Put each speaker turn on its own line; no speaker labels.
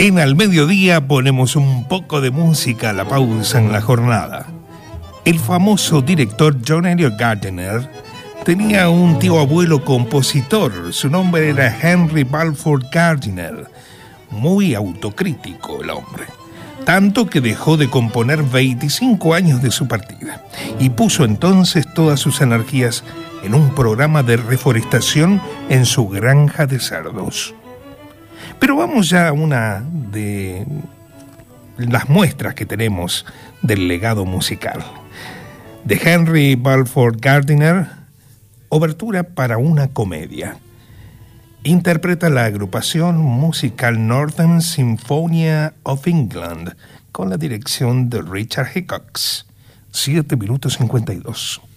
En Al Mediodía ponemos un poco de música a la pausa en la jornada. El famoso director John Eliot Gardiner tenía un tío abuelo compositor. Su nombre era Henry Balfour Gardiner. Muy autocrítico el hombre. Tanto que dejó de componer 25 años de su partida. Y puso entonces todas sus energías en un programa de reforestación en su granja de cerdos. Pero vamos ya a una de las muestras que tenemos del legado musical. De Henry Balfour Gardiner, Obertura para una comedia. Interpreta la agrupación musical Northern Symphonia of England con la dirección de Richard Hickox. 7 minutos 52.